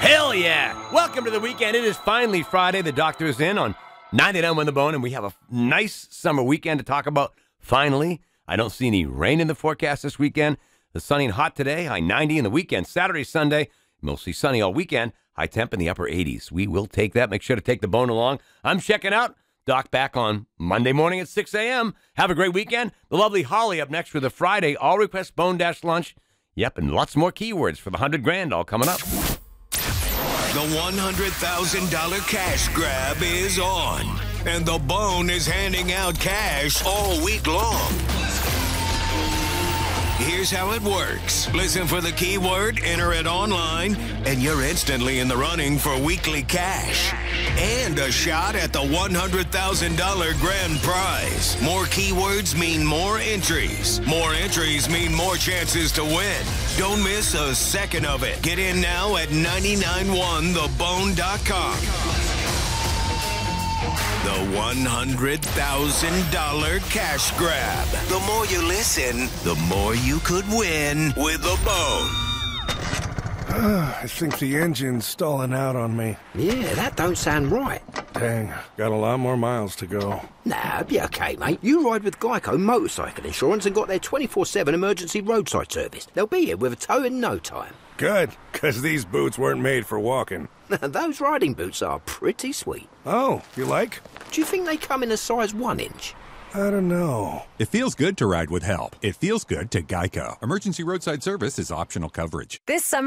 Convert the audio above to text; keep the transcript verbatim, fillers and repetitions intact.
Hell yeah! Welcome to the weekend. It is finally Friday. The doctor is in on ninety-nine Win the Bone, and we have a nice summer weekend to talk about. Finally, I don't see any rain in the forecast this weekend. The sunny and hot today, high ninety in the weekend. Saturday, Sunday, mostly sunny all weekend. High temp in the upper eighties. We will take that. Make sure to take the bone along. I'm checking out. Doc back on Monday morning at six a.m. Have a great weekend. The lovely Holly up next for the Friday All Request Bone Dash Lunch. Yep, and lots more keywords for the one hundred grand all coming up. The one hundred thousand dollars cash grab is on, and the Bone is handing out cash all week long. Here's how it works. Listen for the keyword, enter it online, and you're instantly in the running for weekly cash and a shot at the one hundred thousand dollars grand prize. More keywords mean more entries. More entries mean more chances to win. Don't miss a second of it. Get in now at nine nine one the bone dot com. The one hundred thousand dollars cash grab. The more you listen, the more you could win with the Bone. I think the engine's stalling out on me. Yeah, that don't sound right. Dang, got a lot more miles to go. Nah, it'll be okay, mate. You ride with Geico Motorcycle Insurance and got their twenty-four seven emergency roadside service. They'll be here with a tow in no time. Good, because these boots weren't made for walking. Those riding boots are pretty sweet. Oh, you like? Do you think they come in a size one inch? I don't know. It feels good to ride with help. It feels good to Geico. Emergency roadside service is optional coverage. This summer.